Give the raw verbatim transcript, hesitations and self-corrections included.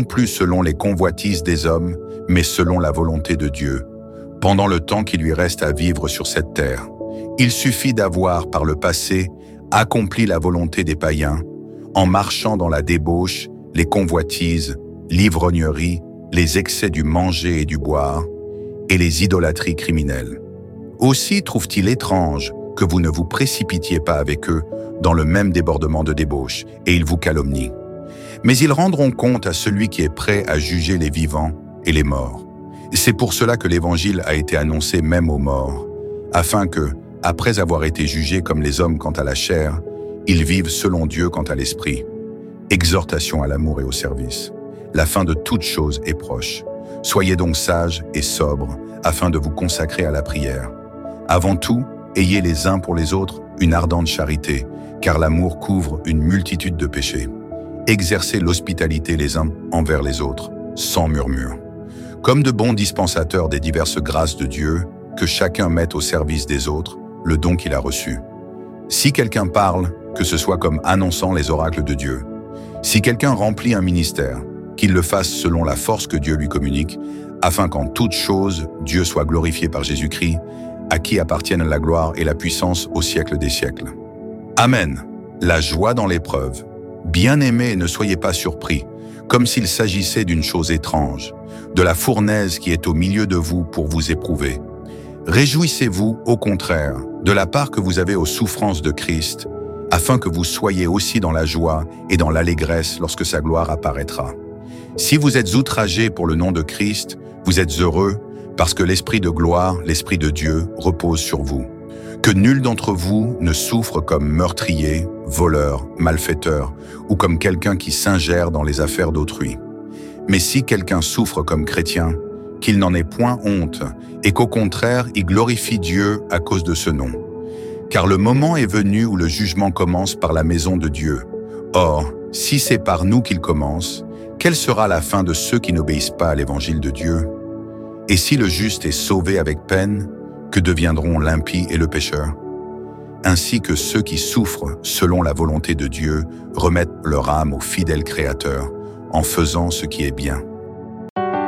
plus selon les convoitises des hommes, mais selon la volonté de Dieu, pendant le temps qui lui reste à vivre sur cette terre. Il suffit d'avoir, par le passé, accompli la volonté des païens, en marchant dans la débauche, les convoitises, l'ivrognerie, les excès du manger et du boire, et les idolâtries criminelles. Aussi trouve-t-il étrange que vous ne vous précipitiez pas avec eux dans le même débordement de débauche, et ils vous calomnient. Mais ils rendront compte à celui qui est prêt à juger les vivants et les morts. C'est pour cela que l'Évangile a été annoncé même aux morts, afin que, après avoir été jugés comme les hommes quant à la chair, ils vivent selon Dieu quant à l'esprit. Exhortation à l'amour et au service. La fin de toute chose est proche. Soyez donc sages et sobres, afin de vous consacrer à la prière. Avant tout, ayez les uns pour les autres une ardente charité, car l'amour couvre une multitude de péchés. Exercez l'hospitalité les uns envers les autres, sans murmure. Comme de bons dispensateurs des diverses grâces de Dieu, que chacun mette au service des autres le don qu'il a reçu. Si quelqu'un parle, que ce soit comme annonçant les oracles de Dieu. Si quelqu'un remplit un ministère, qu'il le fasse selon la force que Dieu lui communique, afin qu'en toute chose, Dieu soit glorifié par Jésus-Christ, à qui appartiennent la gloire et la puissance au siècle des siècles. Amen. La joie dans l'épreuve. Bien-aimés, ne soyez pas surpris, comme s'il s'agissait d'une chose étrange, de la fournaise qui est au milieu de vous pour vous éprouver. Réjouissez-vous, au contraire, de la part que vous avez aux souffrances de Christ, afin que vous soyez aussi dans la joie et dans l'allégresse lorsque sa gloire apparaîtra. Si vous êtes outragés pour le nom de Christ, vous êtes heureux, parce que l'Esprit de gloire, l'Esprit de Dieu, repose sur vous. Que nul d'entre vous ne souffre comme meurtrier, voleur, malfaiteur, ou comme quelqu'un qui s'ingère dans les affaires d'autrui. Mais si quelqu'un souffre comme chrétien, qu'il n'en ait point honte, et qu'au contraire, il glorifie Dieu à cause de ce nom. Car le moment est venu où le jugement commence par la maison de Dieu. Or, si c'est par nous qu'il commence, quelle sera la fin de ceux qui n'obéissent pas à l'évangile de Dieu? Et si le juste est sauvé avec peine, que deviendront l'impie et le pécheur? Ainsi que ceux qui souffrent selon la volonté de Dieu remettent leur âme au fidèle Créateur en faisant ce qui est bien.